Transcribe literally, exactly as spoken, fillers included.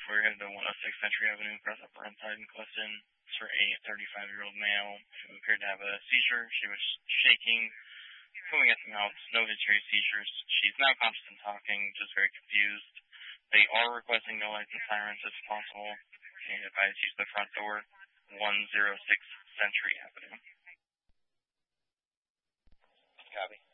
four, you're headed to one oh six Century Avenue, across Upper Inside in Clifton. It's for a thirty-five-year-old male who appeared to have a seizure. She was shaking, foaming at the mouth, no history of seizures. She's now conscious and talking, just very confused. They are requesting no lights and sirens if possible, and advise use the front door, one oh six Century Avenue. Copy.